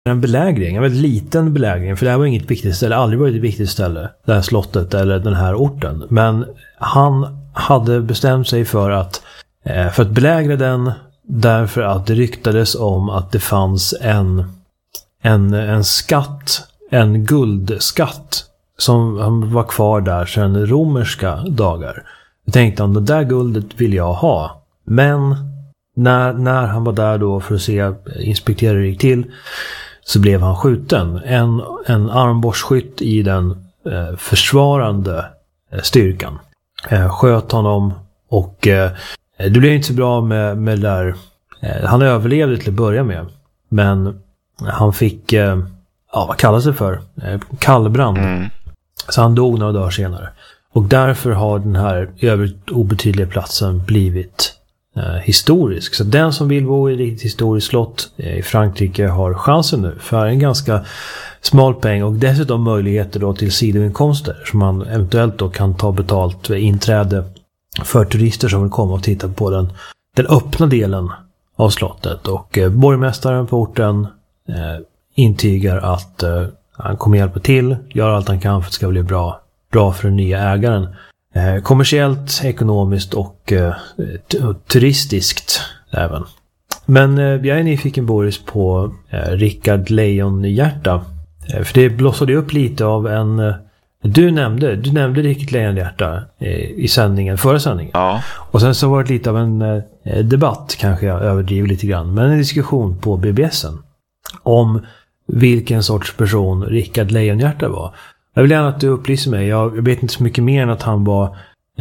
en belägring, en väldigt liten belägring, för det här var inget viktigt ställe, aldrig varit ett viktigt ställe, det här slottet eller den här orten. Men han hade bestämt sig för att belägra den, därför att det ryktades om att det fanns en skatt, en guldskatt som var kvar där sedan romerska dagar. Jag tänkte, om det där guldet vill jag ha. Men när han var där då för att inspektera hur det gick till, så blev han skjuten. En armborstskytt i den försvarande styrkan sköt honom, och det blev inte så bra med det där. Han överlevde till att börja med, men han fick vad kallas det för? Kallbrand. Så han dog några dagar senare. Och därför har den här övrigt obetydliga platsen blivit historisk. Så den som vill bo i ett historiskt slott i Frankrike har chansen nu för en ganska smal peng, och dessutom möjligheter då till sidoinkomster som man eventuellt då kan ta betalt inträde för turister som vill komma och titta på den öppna delen av slottet. Och borgmästaren på orten intygar att han kommer hjälpa till, gör allt han kan för att det ska bli bra för den nya ägaren. Kommersiellt, ekonomiskt och turistiskt även. Men jag är nyfiken, Boris, på Rickard Lejonhjärta. För det blossade upp lite av en... Du nämnde Rickard Lejonhjärta i förra sändningen. Ja. Och sen så var det lite av en debatt, kanske jag överdriver lite grann, men en diskussion på BBS:en om vilken sorts person Rickard Lejonhjärta var. Jag vill gärna att du upplyser mig. Jag vet inte så mycket mer än att han var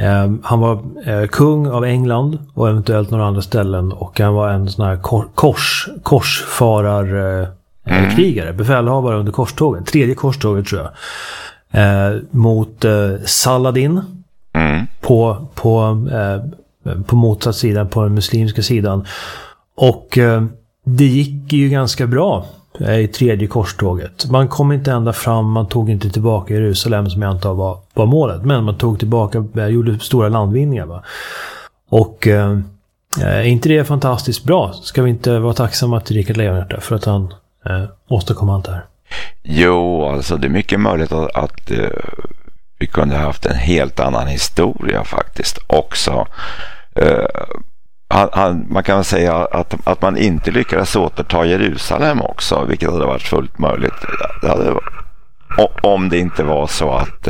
kung av England och eventuellt några andra ställen, och han var en sån här korsfararkrigare, befälhavare under korstågen, 3:e korståget tror jag, mot Saladin på motsatt sidan, på den muslimska sidan, och det gick ju ganska bra i 3:e korståget. Man kom inte ända fram, man tog inte tillbaka Jerusalem som jag antar var målet, men man tog tillbaka, gjorde stora landvinningar, va? Och är inte det fantastiskt bra? Ska vi inte vara tacksamma till Rickard Lejonhjärta för att han åstadkom allt det här? Jo, alltså det är mycket möjligt att vi kunde ha haft en helt annan historia faktiskt också. Man kan säga att man inte lyckades återta Jerusalem också, vilket hade varit fullt möjligt. Om det inte var så att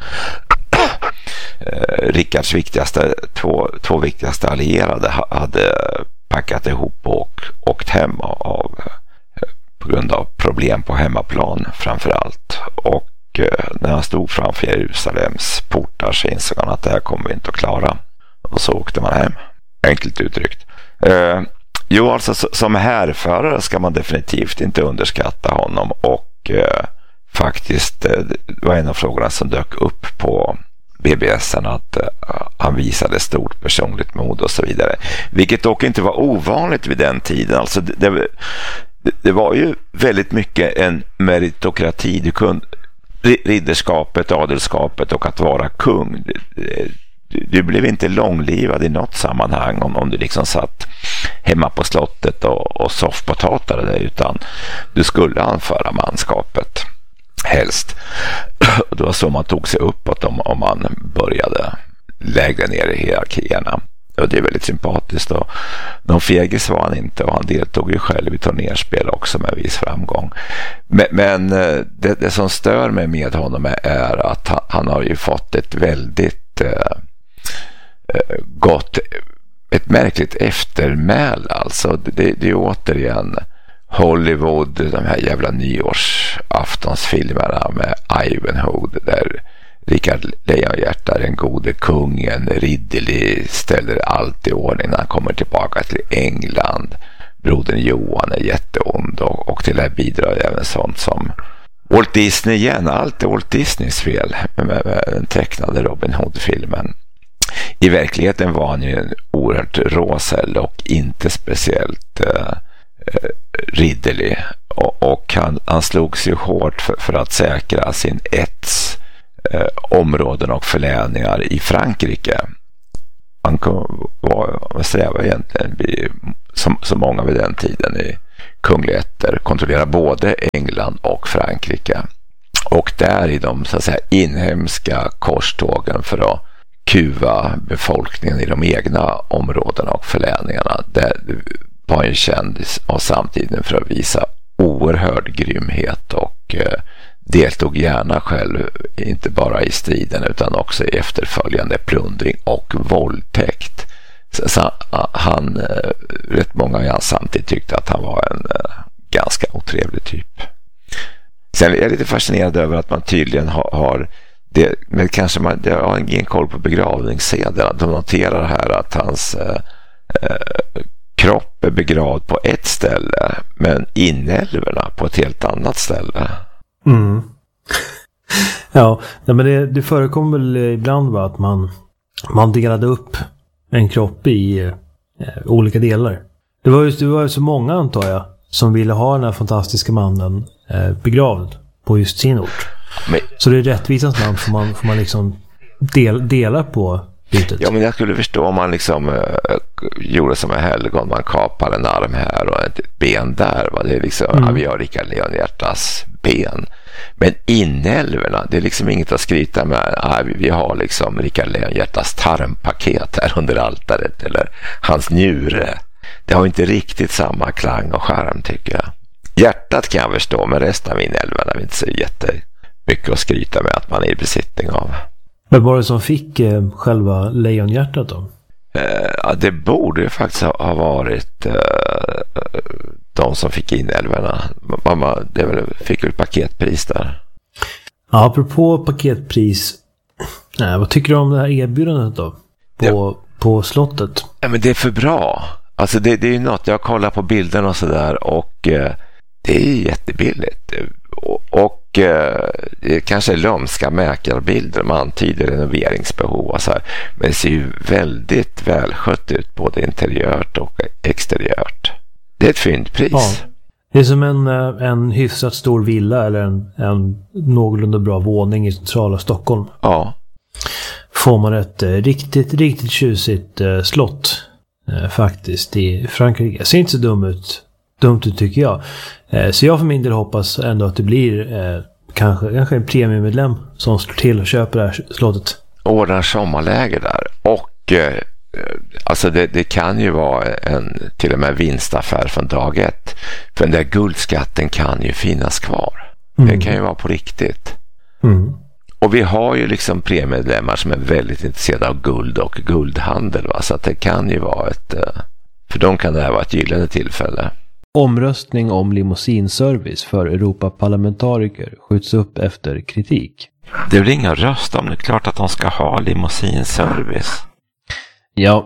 Rickards två viktigaste allierade hade packat ihop och åkt hem på grund av problem på hemmaplan framförallt. Och när han stod framför Jerusalems portar så insåg han att det här kommer vi inte att klara. Och så åkte man hem. Enkelt uttryckt. Jo, alltså som härförare ska man definitivt inte underskatta honom, och faktiskt det var en av frågorna som dök upp på BBS:en, att han visade stort personligt mod och så vidare, vilket dock inte var ovanligt vid den tiden. Alltså det var ju väldigt mycket en meritokrati. Ridderskapet, adelskapet och att vara kung, du blev inte långlivad i något sammanhang om du liksom satt hemma på slottet och soffpotatade det, utan du skulle anföra manskapet helst. Och det var så man tog sig uppåt om man började lägre ner i hierarkierna. Och det är väldigt sympatiskt, och någon fegis var han inte, och han deltog ju själv i turnerspel också med viss framgång. Men det som stör mig med honom är att han har ju fått ett väldigt gott, ett märkligt eftermäl. Alltså det är återigen Hollywood, de här jävla nyårsaftonsfilmerna med Ivanhoe, där Rickard Lejonhjärta är en gode kungen, ridderlig, ställer allt i ordning när han kommer tillbaka till England. Brodern Johan är jätteond, och till det här bidrar även sånt som Walt Disney igen. Allt är Walt Disneys fel med den tecknade Robin Hood-filmen. I verkligheten var han ju en oerhört råsäll och inte speciellt ridderlig, och han slogs ju hårt för att säkra sin ätts områden och förläningar i Frankrike. Han strävade egentligen som många vid den tiden kungligheter kontrollerar både England och Frankrike. Och där i de så att säga inhemska korstågen för att kuva befolkningen i de egna områdena och förläningarna, det var en känd av samtiden för att visa oerhörd grymhet och deltog gärna själv inte bara i striden utan också i efterföljande plundring och våldtäkt. Så han, rätt många i hans samtid tyckte att han var en ganska otrevlig typ. Sen är jag lite fascinerad över att man tydligen har det, men kanske jag har ingen koll på begravningssedeln. De noterar här att hans kropp är begravd på ett ställe men inälvorna på ett helt annat ställe. Mm. Ja, men det förekommer väl ibland att man delade upp en kropp i olika delar. Det var ju så många, antar jag, som ville ha den här fantastiska mannen begravd på just sin ort. Så det är rättvisans namn får man liksom dela på bytet. Ja, men jag skulle förstå om man liksom gjorde som en helgon, man kapar en arm här och ett ben där. Va? Det är liksom, vi har Rickard Lejonhjärtas ben. Men inälvorna, det är liksom inget att skryta med. Vi har liksom Rickard Lejonhjärtas tarmpaket här under altaret eller hans njure. Det har inte riktigt samma klang och charm, tycker jag. Hjärtat kan jag förstå, men resten av inälvorna är inte så jättemycket att skryta med att man är i besittning av. Vem var det som fick själva lejonhjärtat då? Ja, det borde ju faktiskt ha varit de som fick inälvorna. Mamma, fick väl paketpris där. Ja, apropå paketpris, vad tycker du om det här erbjudandet då? På slottet? Ja, men det är för bra. Alltså det är ju något, jag kollar på bilderna och sådär och det är jättebilligt. Och det kanske är lömska mäkarbilder, man antyder renoveringsbehov och så här. Men det ser ju väldigt välskött ut både interiört och exteriört. Det är ett fyndpris. Ja. Det är som en hyfsat stor villa eller en någorlunda bra våning i centrala Stockholm. Ja. Får man ett riktigt tjusigt slott faktiskt i Frankrike. Det ser inte så dumt ut tycker jag. Så jag för min del hoppas ändå att det blir kanske en premiummedlem som slår till och köper det här slottet. Ordnar sommarläger där. Och alltså det kan ju vara till och med vinstaffär från dag ett. För den där guldskatten kan ju finnas kvar. Det kan ju vara på riktigt. Och vi har ju liksom premiemedlemmar som är väldigt intresserade av guld och guldhandel. Va? Så att det kan ju vara för dem kan det här vara ett gyllene tillfälle. Omröstning om limousinservice för Europaparlamentariker skjuts upp efter kritik. Det är väl inga röst om det är klart att de ska ha limousinservice. Ja,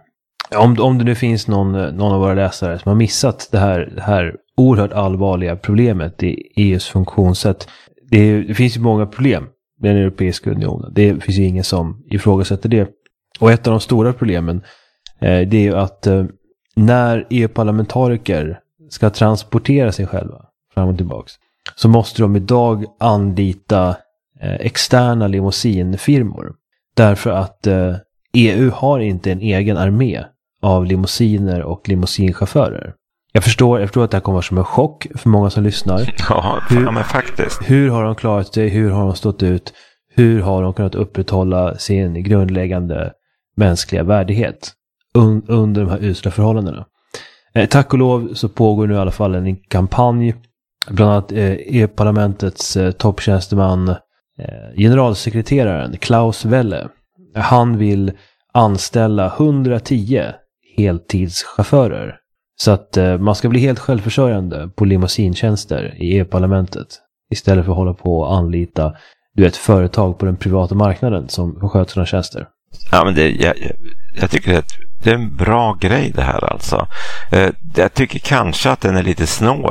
om det nu finns någon av våra läsare som har missat det här oerhört allvarliga problemet i EUs funktionssätt. Det finns ju många problem med den Europeiska unionen. Det finns ju ingen som ifrågasätter det. Och ett av de stora problemen det är ju att när EU-parlamentariker ska transportera sig själva fram och tillbaks så måste de idag anlita externa limousinfirmor. Därför att EU har inte en egen armé av limousiner och limousinchaufförer. Jag förstår att det här kommer som en chock för många som lyssnar. Ja, men faktiskt. Hur har de klarat sig? Hur har de stått ut? Hur har de kunnat upprätthålla sin grundläggande mänskliga värdighet under de här usla förhållandena? Tack och lov så pågår nu i alla fall en kampanj. Bland annat EU-parlamentets topptjänsteman, generalsekreteraren Klaus Welle. Han vill anställa 110 heltidschaufförer. Så att man ska bli helt självförsörjande på limousintjänster i EU-parlamentet. Istället för att hålla på och anlita ett företag på den privata marknaden som sköter sådana tjänster. Ja, men jag tycker det är en bra grej det här alltså. Jag tycker kanske att den är lite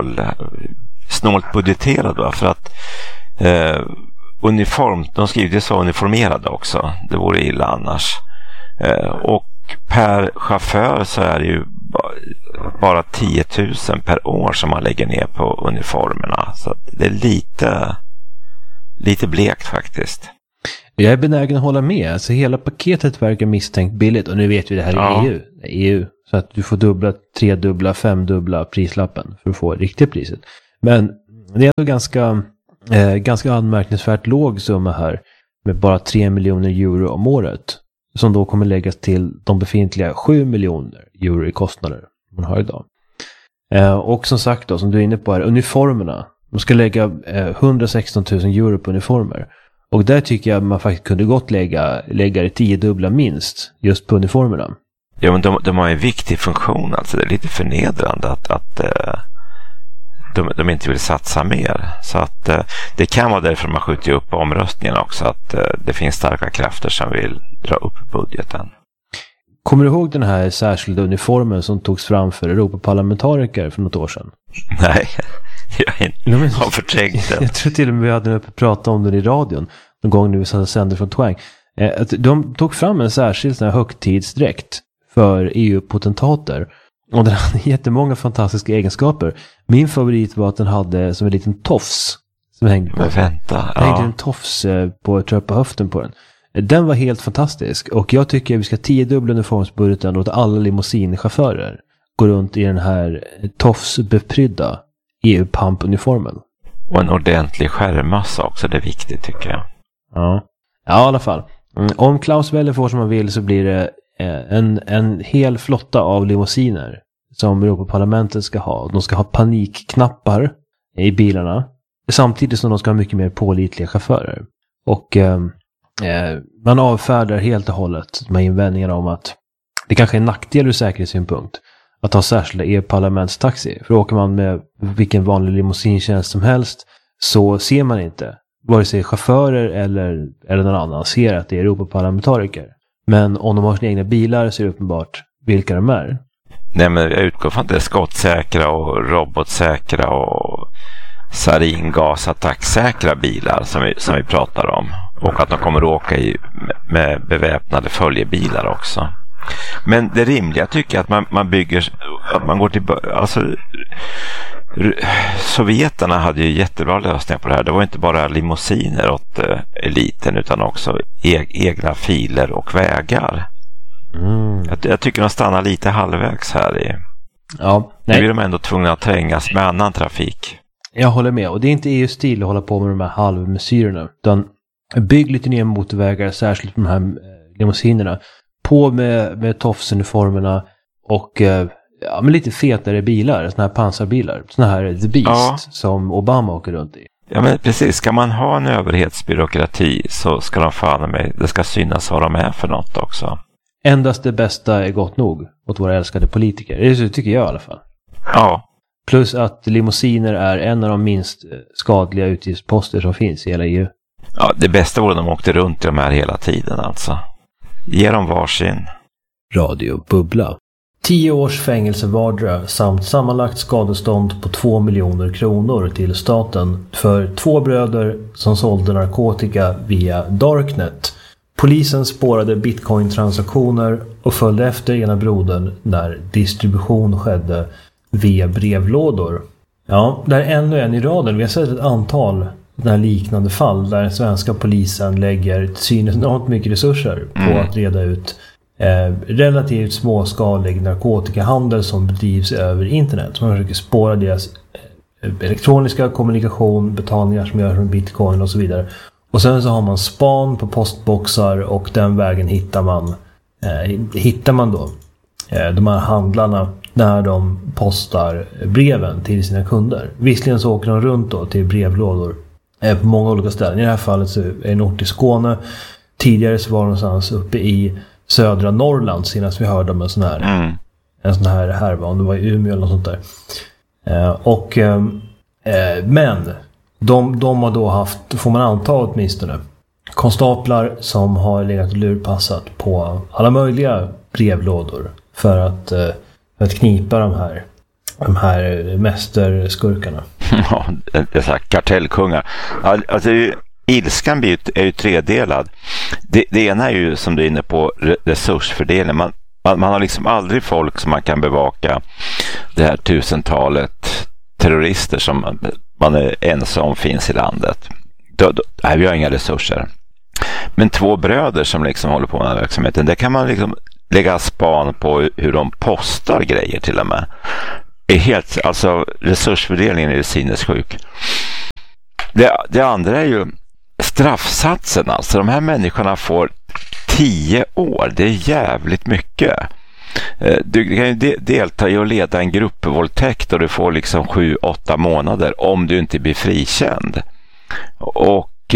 snålt budgeterad va? För att de skriver det så uniformerade också. Det vore illa annars. Och per chaufför så är det ju bara 10 000 per år som man lägger ner på uniformerna. Så det är lite blekt faktiskt. Jag är benägen att hålla med. Alltså hela paketet verkar misstänkt billigt. Och nu vet vi det här i EU. Så att du får dubbla, tredubbla, femdubbla prislappen för att få riktiga priset. Men det är ändå ganska anmärkningsvärt låg summa här med bara 3 miljoner euro om året. Som då kommer läggas till de befintliga 7 miljoner euro i kostnader man har idag. Och som sagt då, som du är inne på här, uniformerna. De ska lägga 116 000 euro på uniformer. Och där tycker jag man faktiskt kunde gott lägga det 10-dubbla minst just på uniformerna. Ja, men de har en viktig funktion. Alltså det är lite förnedrande att de inte vill satsa mer. Så att det kan vara därför man skjuter upp omröstningen också. Att det finns starka krafter som vill dra upp budgeten. Kommer du ihåg den här särskilda uniformen som togs fram för Europaparlamentariker för något år sedan? Nej, jag har förträngt den. Jag tror till och med vi hade pratat om den i radion någon gång när vi satt och sände från Twang. De tog fram en särskild sån här högtidsdräkt för EU-potentater. Och den hade jättemånga fantastiska egenskaper. Min favorit var att den hade som en liten tofs som hängde på. Vänta, ja. Hängde en tofs på höften på den. Den var helt fantastisk. Och jag tycker att vi ska 10-dubbla uniformsbudgeten och att alla limousinchaufförer går runt i den här tofsbeprydda EU-pump-uniformen. Och en ordentlig skärmassa också, det är viktigt tycker jag. Ja, i alla fall. Om Klaus Welle får som han vill så blir det en hel flotta av limousiner som Europaparlamentet ska ha. De ska ha panikknappar i bilarna samtidigt som de ska ha mycket mer pålitliga chaufförer. Och man avfärdar helt och hållet de här invändningarna om att det kanske är en nackdel ur säkerhetssynpunkt att ha särskilda EU-parlamentstaxi. För åker man med vilken vanlig limousinetjänst som helst så ser man inte vare sig chaufförer eller någon annan ser att det är Europaparlamentariker. Men om de har sina egna bilar så är det uppenbart vilka de är. Nej, men jag utgår från att det är skottsäkra och robotsäkra och saringasattacksäkra bilar som vi pratar om. Och att de kommer att åka med beväpnade följebilar också. Men det rimliga tycker jag att man bygger, att man går till, alltså sovjeterna hade ju jättebra lösningar på det här. Det var inte bara limousiner åt eliten utan också egna filer och vägar. Jag tycker de stannar lite halvvägs här i. Ja, nu är de ändå tvungna att trängas med annan trafik. Jag håller med, och det är inte EU-stil att hålla på med de här halvmesyrerna, utan bygg lite nya motorvägar, särskilt de här limousinerna. På med tofsuniformerna och med lite fetare bilar, såna här pansarbilar, såna här The Beast som Obama åker runt i. Ja, men precis, ska man ha en överhetsbyråkrati så ska de fan med, det ska synas vad de är för något också. Endast det bästa är gott nog åt våra älskade politiker. Det tycker jag i alla fall. Ja. Plus att limousiner är en av de minst skadliga utgiftsposter som finns i hela EU. Ja, det bästa vore de åkte runt i de här hela tiden alltså. Ge dem varsin. Radio Bubbla. 10 års fängelse vardera samt sammanlagt skadestånd på 2 miljoner kronor till staten för 2 bröder som sålde narkotika via Darknet. Polisen spårade bitcoin-transaktioner och följde efter ena brodern när distribution skedde via brevlådor. Ja, det är ännu en i raden. Vi har sett ett antal liknande fall där svenska polisen lägger synes enormt mycket resurser på att reda ut relativt småskalig narkotikahandel som bedrivs över internet. Man försöker spåra deras elektroniska kommunikation, betalningar som görs med bitcoin och så vidare. Och sen så har man span på postboxar och den vägen hittar man då de här handlarna när de postar breven till sina kunder. Visserligen så åker de runt då till brevlådor på många olika ställen. I det här fallet så är det en ort i Skåne. Tidigare så var det någonstans uppe i södra Norrland senast vi hörde om en sån här härva, om det var i Umeå eller något sånt där. Men de har då haft, får man anta åtminstone, konstaplar som har legat och lurpassat på alla möjliga brevlådor för att knipa de här mästerskurkarna. Ja, det är så här kartellkungar. Alltså ilskan är ju tredelad. Det ena är ju, som du är inne på, resursfördelning. Man har liksom aldrig folk som man kan bevaka det här tusentalet terrorister som man är ensam finns i landet. Vi har inga resurser. Men 2 bröder som liksom håller på med den här verksamheten, det kan man liksom lägga span på hur de postar grejer till och med. Alltså resursfördelningen är ju sinnessjuk. Det andra är ju straffsatsen. Alltså de här människorna får 10 år. Det är jävligt mycket. Du kan ju delta i och leda en gruppvåldtäkt och du får liksom 7-8 månader om du inte blir frikänd. Och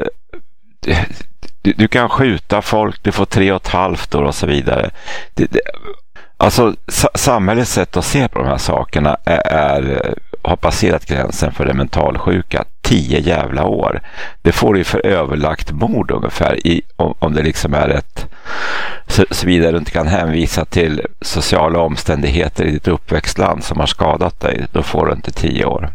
du kan skjuta folk, du får 3,5 år och så vidare. Alltså samhällets sätt att se på de här sakerna har passerat gränsen för det mentalsjuka. 10 jävla år. Det får du för överlagt mord ungefär om det liksom är ett så vidare du inte kan hänvisa till sociala omständigheter i ditt uppväxtland som har skadat dig. Då får du inte 10 år.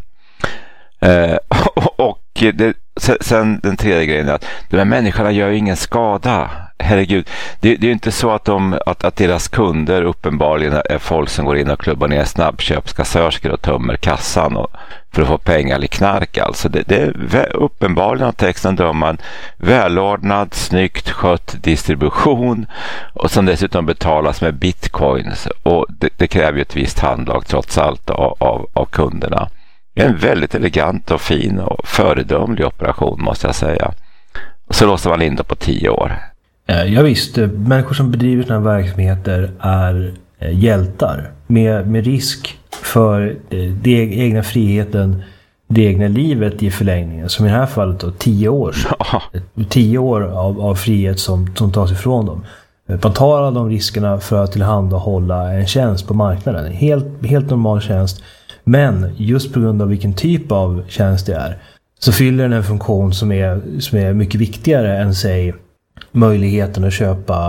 Sen den tredje grejen är att de här människorna gör ju ingen skada. Herregud, det är ju inte så att deras kunder uppenbarligen är folk som går in och klubbar ner snabbköpskassörskor och tömmer kassan för att få pengar eller knark. Alltså det är uppenbarligen av texten döman välordnad, snyggt skött distribution och som dessutom betalas med bitcoins, och det kräver ju ett visst handlag trots allt av kunderna. En väldigt elegant och fin och föredömlig operation, måste jag säga. Och så låser man in det på 10 år. Ja visst, människor som bedriver sådana verksamheter är hjältar. Med risk för den egna friheten, det egna livet i förlängningen. Som i det här fallet då, 10 år. 10 år av frihet som tas ifrån dem. Man tar alla de riskerna för att tillhandahålla en tjänst på marknaden. En helt normal tjänst. Men just på grund av vilken typ av tjänst det är så fyller den en funktion som är mycket viktigare än säg möjligheten att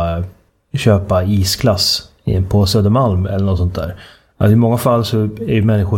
köpa isglass på Södermalm eller något sånt där. Alltså i många fall så är det människor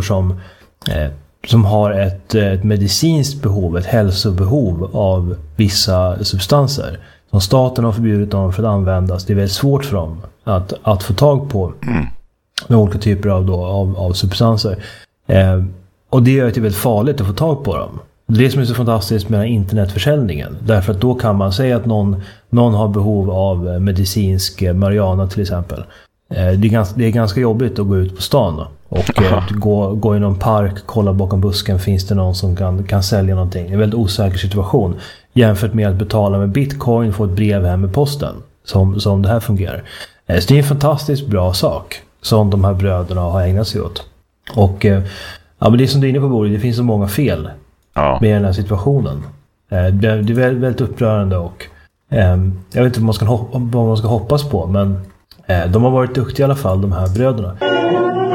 som har ett medicinskt behov, ett hälsobehov av vissa substanser som staten har förbjudit dem för att användas. Det är väldigt svårt för dem att få tag på med olika typer av substanser. Och det gör det väldigt farligt att få tag på dem. Det som är så fantastiskt med internetförsäljningen. Därför att då kan man säga att någon har behov av medicinsk marijuana till exempel. Det är ganska jobbigt att gå ut på stan och gå i någon park, kolla bakom busken, finns det någon som kan sälja någonting. Det är en väldigt osäker situation jämfört med att betala med bitcoin och få ett brev hem med posten som det här fungerar. Så det är en fantastiskt bra sak som de här bröderna har ägnat sig åt. Och men det som du är inne på bordet, det finns så många fel med den här situationen. Det är väldigt upprörande och jag vet inte vad man ska hoppas på, men de har varit duktiga i alla fall, de här bröderna.